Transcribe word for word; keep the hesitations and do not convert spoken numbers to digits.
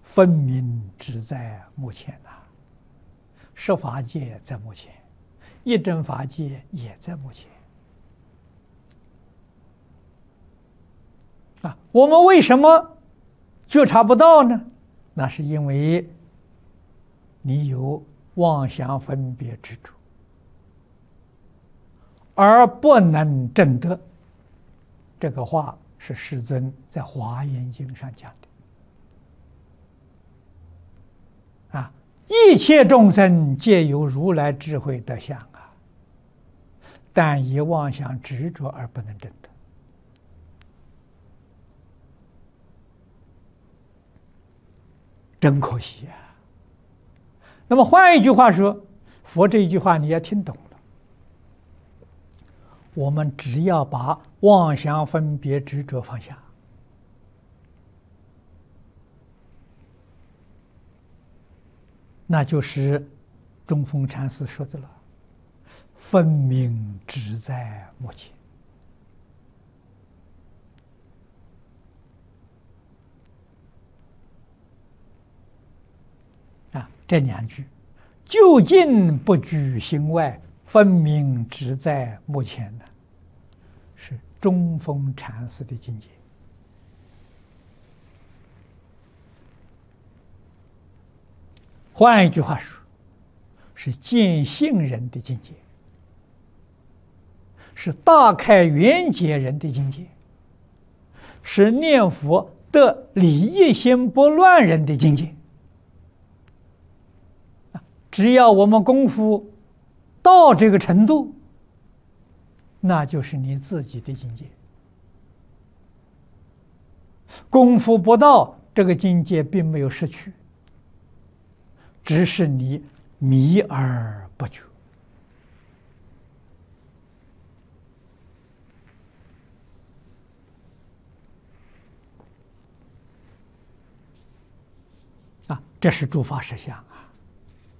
分明只在目前呐、啊，十法界在目前，一真法界也在目前。啊，我们为什么觉察不到呢？那是因为你有妄想分别执着，而不能证得。这个话是世尊在《华严经》上讲的。啊，一切众生皆有如来智慧德相啊，但以妄想执着而不能证得。真可惜啊！那么换一句话说，佛这一句话你也听懂了。我们只要把妄想分别执着放下，那就是中峰禅师说的了：分明只在目前。啊，这两句究竟不居心外，分明只在目前的，是中峰禅师的境界。换一句话说，是见性人的境界，是大开圆解人的境界，是念佛得理一心不乱人的境界。只要我们功夫到这个程度，那就是你自己的境界。功夫不到，这个境界并没有失去，只是你迷而不觉。啊，这是诸法实相啊。